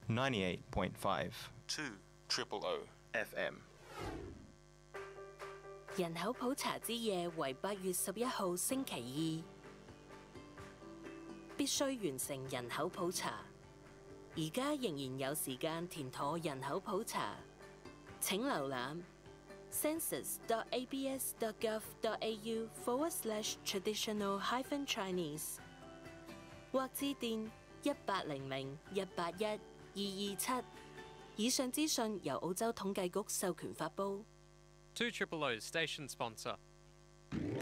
98.5 200 FM。 人口普查之夜為8月11號星期二，必須完成人口普查。而家仍然有時間填妥人口普查，請瀏覽 census.abs.gov.au/traditional-chinese 或致電1800-181-227。以上資訊由澳洲統計局授權發布。 200 station sponsor.